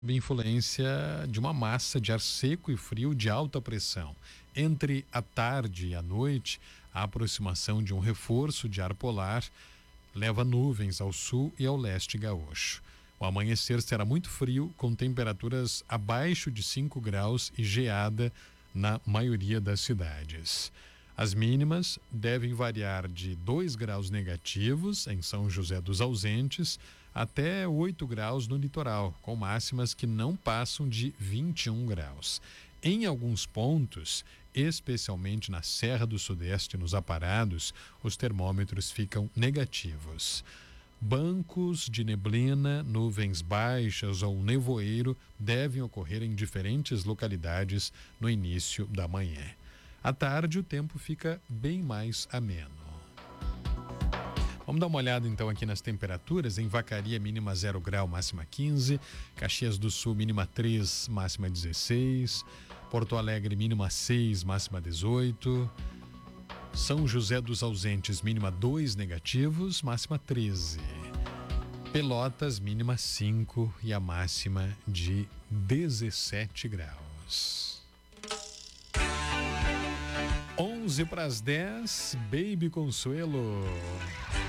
influência de uma massa de ar seco e frio de alta pressão. Entre a tarde e a noite, a aproximação de um reforço de ar polar leva nuvens ao sul e ao leste gaúcho. O amanhecer será muito frio, com temperaturas abaixo de 5 graus e geada na maioria das cidades. As mínimas devem variar de 2 graus negativos em São José dos Ausentes até 8 graus no litoral, com máximas que não passam de 21 graus. Em alguns pontos, especialmente na Serra do Sudeste e nos Aparados, os termômetros ficam negativos. Bancos de neblina, nuvens baixas ou nevoeiro devem ocorrer em diferentes localidades no início da manhã. À tarde, o tempo fica bem mais ameno. Vamos dar uma olhada então aqui nas temperaturas. Em Vacaria, mínima 0 grau, máxima 15. Caxias do Sul, mínima 3, máxima 16. Porto Alegre, mínima 6, máxima 18. São José dos Ausentes, mínima 2 negativos, máxima 13. Pelotas, mínima 5 e a máxima de 17 graus. 11 para as 10, Baby Consuelo.